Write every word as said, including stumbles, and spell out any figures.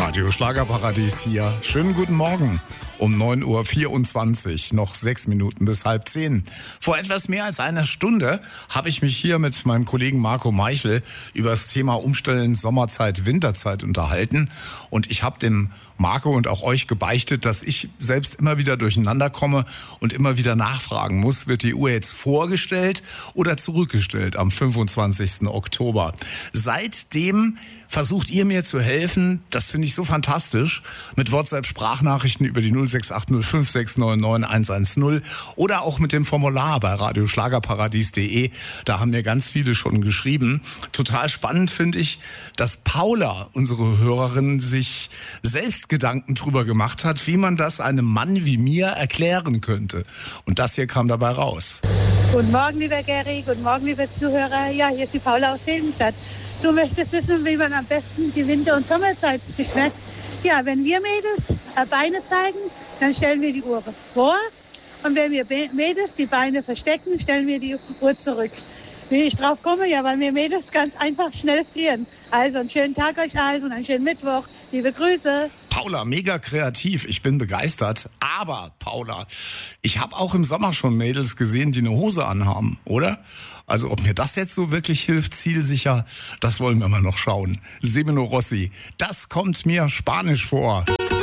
Radio Schlagerparadies hier. Schönen guten Morgen. Um neun Uhr vierundzwanzig, noch sechs Minuten bis halb zehn. Vor etwas mehr als einer Stunde habe ich mich hier mit meinem Kollegen Marco Meichel über das Thema Umstellen Sommerzeit, Winterzeit unterhalten. Und ich habe dem Marco und auch euch gebeichtet, dass ich selbst immer wieder durcheinander komme und immer wieder nachfragen muss, wird die Uhr jetzt vorgestellt oder zurückgestellt am fünfundzwanzigsten Oktober. Seitdem versucht ihr mir zu helfen, das finde ich so fantastisch, mit WhatsApp-Sprachnachrichten über die null sechs acht null fünf sechs neun neun eins eins null oder auch mit dem Formular bei radioschlagerparadies punkt de. Da haben mir ganz viele schon geschrieben. Total spannend finde ich, dass Paula, unsere Hörerin, sich selbst Gedanken drüber gemacht hat, wie man das einem Mann wie mir erklären könnte. Und das hier kam dabei raus. Guten Morgen, lieber Gary. Guten Morgen, liebe Zuhörer. Ja, hier ist die Paula aus Seligenstadt. Du möchtest wissen, wie man am besten die Winter- und Sommerzeit sich merkt. Ja, wenn wir Mädels äh, Beine zeigen, dann stellen wir die Uhr vor. Und wenn wir Be- Mädels die Beine verstecken, stellen wir die Uhr zurück. Wie ich drauf komme? Ja, weil wir Mädels ganz einfach schnell frieren. Also einen schönen Tag euch allen und einen schönen Mittwoch. Liebe Grüße. Paula, mega kreativ. Ich bin begeistert. Aber, Paula, ich habe auch im Sommer schon Mädels gesehen, die eine Hose anhaben, oder? Also ob mir das jetzt so wirklich hilft, zielsicher, das wollen wir mal noch schauen. Semino Rossi, das kommt mir spanisch vor.